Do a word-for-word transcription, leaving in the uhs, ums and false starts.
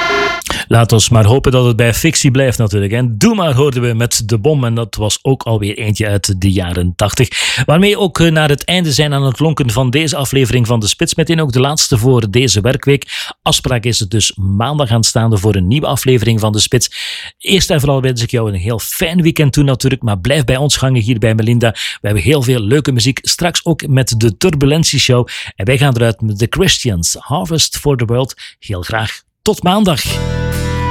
Laat ons maar hopen dat het bij fictie blijft natuurlijk. En Doe maar hoorden we met De Bom. En dat was ook alweer eentje uit de jaren tachtig. Waarmee ook naar het einde zijn aan het klonken van deze aflevering van De Spits. Meteen ook de laatste voor deze werkweek. Afspraak is het dus maandag aanstaande voor een nieuwe aflevering van De Spits. Eerst en vooral wens ik jou een heel fijn weekend toe natuurlijk. Maar blijf bij ons hangen hier bij Melinda. We hebben heel veel leuke muziek. Straks ook met de Turbulentie Show. En wij gaan eruit met The Christians. Harvest for the World. Heel graag tot maandag.